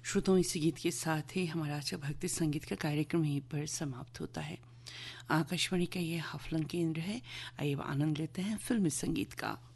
श्रोताओं, इसी गीत के साथ ही हमारा आज का भक्ति संगीत का कार्यक्रम यहीं पर समाप्त होता है। आकाशवाणी का ये हाफलंग केंद्र है। आइए आनंद लेते हैं फिल्मी संगीत का।